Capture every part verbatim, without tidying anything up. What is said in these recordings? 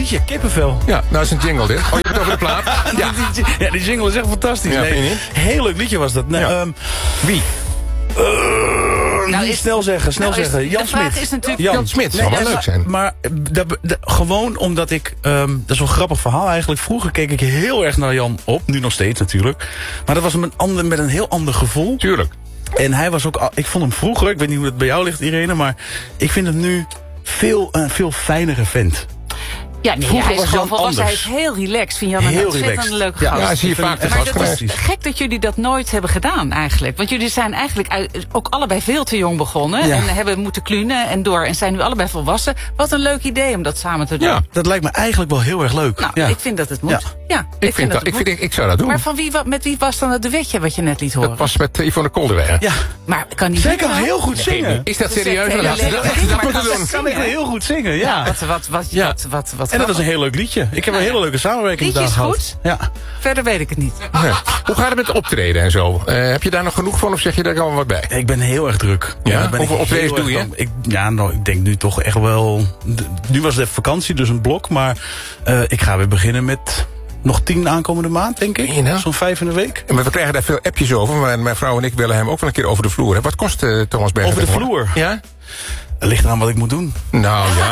liedje, kippenvel. Ja, nou is een jingle dit. Oh, je hebt het over de plaat? Ja. ja, die jingle is echt fantastisch. Ja, nee, vind je niet? heel leuk liedje was dat. Nou, Ja. um, Wie? Uh, Nou, niet is- snel zeggen, snel nou, is- zeggen. Jan de vraag Smit. is natuurlijk- Jan Smit, zou wel en leuk maar- zijn. Maar dat- dat- gewoon omdat ik... Um, dat is wel een grappig verhaal eigenlijk. Vroeger keek ik heel erg naar Jan op. Nu nog steeds natuurlijk. Maar dat was met een, ander, met een heel ander gevoel. Tuurlijk. En hij was ook... al- Ik vond hem vroeger... Ik weet niet hoe het bij jou ligt, Irene. Maar ik vind hem nu veel, een veel fijnere vent. Ja, nee, Vroeger hij is was gewoon Jan volwassen. Hij anders. is heel relaxed. Vind Jan een Heel ontzettend relaxed. leuk Ja, gast. Ja, zie je ik vind vaak hem te Maar gast dat is geweest. gek dat jullie dat nooit hebben gedaan eigenlijk. Want jullie zijn eigenlijk uit- ook allebei veel te jong begonnen. Ja. En hebben moeten klunen en door. En zijn nu allebei volwassen. Wat een leuk idee om dat samen te doen. Ja. Dat lijkt me eigenlijk wel heel erg leuk. Nou, ja. ik vind dat het moet. Ja. Ja, Ik, vind dat, het ik, moet. vind, ik, ik zou dat doen. Maar van wie, wa- met wie was dan het duetje wat je net liet horen? Dat was met Yvonne Kolderweg. ja. Maar kan die Zij zingen kan dan? heel goed zingen. Is dat Dat is serieus? echt Dan heel had ze dat, leuk. had ze dat Maar moeten kan doen. ze Kan ik heel goed zingen, ja. Wat, wat, wat, Ja. wat, wat, wat En dat is grappig. een heel leuk liedje. Ik heb een ja. hele leuke samenwerking Liedje is daar goed? gehad. Ja. Verder weet ik het niet. Nee. Hoe gaat het met optreden en zo? Uh, heb je daar nog genoeg van of zeg je daar al wat bij? Ik ben heel erg druk. Ja? Daar ben Hoeveel ik optredens heel doe je? erg aan- Ik, ja, nou, ik denk nu toch echt wel... d- Nu was het even vakantie, dus een blok. Maar uh, ik ga weer beginnen met nog tien aankomende maand, denk ik. Meen je nou? Zo'n vijf in de week. Maar we krijgen daar veel appjes over. Maar mijn vrouw en ik willen hem ook wel een keer over de vloer. Hè. Wat kost uh, Thomas Bergen? Over de tegenwoordig? vloer? Ja? Het ligt eraan wat ik moet doen. Nou ja.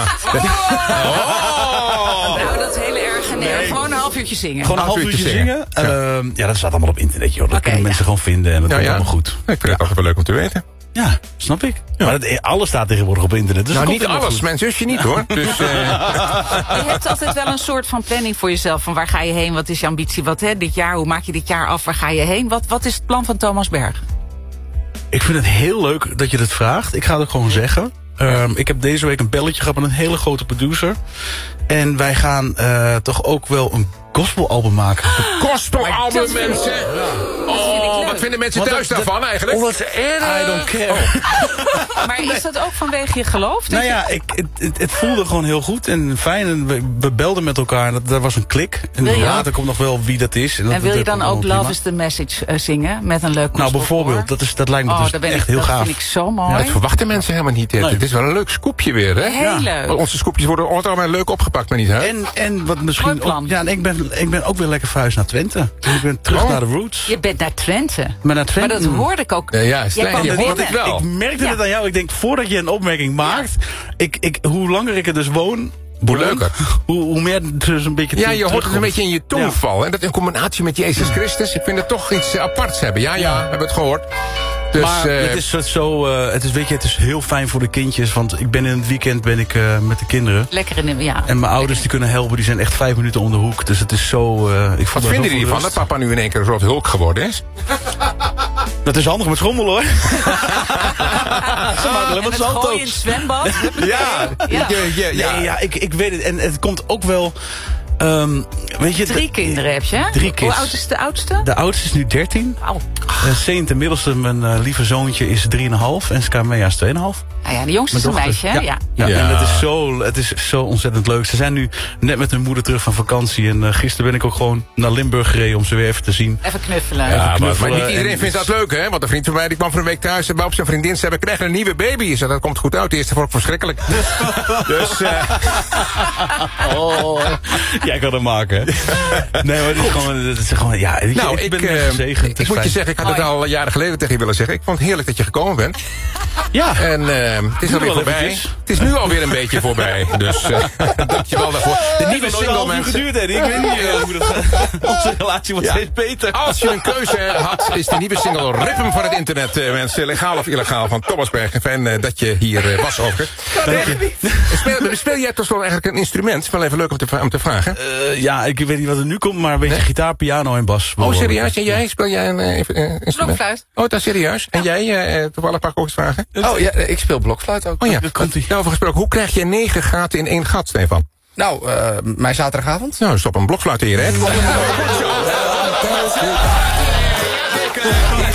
Nou, dat is heel erg. Nee, gewoon een half uurtje zingen. Gewoon een half uurtje zingen. Ja. Ja. Uh, ja, dat staat allemaal op internet, joh. Dat Oké, kunnen ja. mensen gewoon vinden en dat Ja, komt ja. allemaal goed. Ik vind het altijd wel leuk om te weten. Ja, snap ik. Maar het, alles staat tegenwoordig op internet. Dus Nou, dat niet komt helemaal alles. goed. Mijn zusje niet hoor. Dus, uh, Je hebt altijd wel een soort van planning voor jezelf. Van waar ga je heen? Wat is je ambitie? Wat hè, dit jaar? Hoe maak je dit jaar af? Waar ga je heen? Wat, wat is het plan van Thomas Bergen? Ik vind het heel leuk dat je dat vraagt. Ik ga het gewoon zeggen. Um, ik heb deze week een belletje gehad met een hele grote producer. En wij gaan uh, toch ook wel een gospelalbum maken. Gospelalbum, Dat vind ik- mensen. Oh, wat vinden mensen Want thuis dat- daarvan eigenlijk? Oh, wat erg. I don't care. Maar is dat ook vanwege je geloof? Dat Nou je- ja, ik, het, het, het voelde gewoon heel goed en fijn. En we, we belden met elkaar. Dat, daar was een klik. En Wil je later komt nog wel wie dat is. En, dat, En wil je dat dan komt ook allemaal Love is the Message uh, zingen? Met een leuk prima. Nou, gospelkoor? bijvoorbeeld. Dat, is, dat lijkt me Oh, dus daar ben echt ik, heel dat gaaf. vind ik zo mooi. Dat verwachten mensen helemaal niet. Hè. Nee. Het is wel een leuk scoopje weer, hè? Heel leuk. Want onze scoopjes worden altijd allemaal leuk opgepakt, maar niet, hè? En, en wat Mooi misschien plan. ook, ja, en ik ben, ik ben ook weer lekker verhuisd naar Twente. Dus ik ben terug Oh. naar de roots. Je bent naar Twente. Maar naar Twente. Maar dat hoorde ik ook. Ja, ja, Jij Stijn, kwam je binnen. hoort het wel. Ik merkte Ja. het aan jou. Ik denk, voordat je een opmerking maakt... Ik, ik, hoe langer ik er dus woon... Hoe leuker. Hoe, hoe meer het dus een beetje Ja, je hoort het terugkomt. een beetje in je tongval. En dat in combinatie met Jezus Christus. Ik vind het toch iets eh, aparts hebben. Ja, ja, we hebben het gehoord. Dus, Maar eh, het is zo, zo uh, het is, weet je, het is heel fijn voor de kindjes. Want ik ben in het weekend ben ik uh, met de kinderen. Lekker in de, ja. En mijn ouders die kunnen helpen, die zijn echt vijf minuten om de hoek. Dus het is zo... Uh, ik wat vinden jullie ervan dat papa nu in één keer een soort hulk geworden is? Dat is handig met schommelen, hoor. Zo makkelijk, En wat het zal gooien in het het zwembad. ook? Ja, Ja. Ja, ja, ja. Nee, ja, ik, ik weet het. En het komt ook wel... Um, weet je, Drie de- kinderen heb je, hè? Drie Hoe kids. oud is de oudste? De oudste is nu dertien. Au. Uh, Saint, de middelste, mijn uh, lieve zoontje, is drieënhalf. En Skamea is tweeënhalf. Nou ja, de jongste is een Mijn meisje, hè? dochter. Ja. Ja, Ja. en het is, zo, het is zo ontzettend leuk. Ze zijn nu net met hun moeder terug van vakantie. En uh, gisteren ben ik ook gewoon naar Limburg gereden om ze weer even te zien. Even knuffelen. Ja, maar, knuffelen maar niet iedereen en- vindt dat leuk, hè? Want een vriend van mij die kwam van een week thuis en wou op zijn vriendin zei, we krijgen een nieuwe baby. Dus dat komt goed uit. De eerste vond ik verschrikkelijk. Dus, uh, Oh, jij kan het maken, hè? Nee, maar het is gewoon... Het is gewoon ja, weet je, nou, ik, ik, ben uh, gezegend. ik Het is moet je fijn. zeggen, ik had het Hoi. al jaren geleden tegen je willen zeggen. Ik vond het heerlijk dat je gekomen bent. Ja, En uh, het is Doe alweer wel voorbij. eventjes. Het is nu alweer een beetje voorbij. Dus uh, dankjewel daarvoor. De nieuwe het heeft single, wel een half uur mensen. geduurd, hè? Ik weet niet uh, hoe dat gaat. Onze relatie wordt Ja. steeds beter. Als je een keuze had, is de nieuwe single Rip hem van het internet, uh, mensen. Legaal of illegaal van Thomas Bergen. Fijn uh, dat je hier uh, was, over. Speel, speel jij tot slot eigenlijk een instrument? Wel even leuk om te, om te vragen. Uh, ja, ik weet niet wat er nu komt, maar een beetje Nee? gitaar, piano en bas. Oh, serieus? En jij? Speel jij een uh, uh, instrument? Blokfluit. Oh, dat is serieus? En jij? Uh, toevallig pak ik ook eens vragen. Oh ja, ik speel blokfluit ook. Oh ja, dat komt-ie. daarover gesproken. Hoe krijg je negen gaten in één gat, Stefan? Nou, uh, mijn zaterdagavond. Nou, stop een blokfluit hier, hè?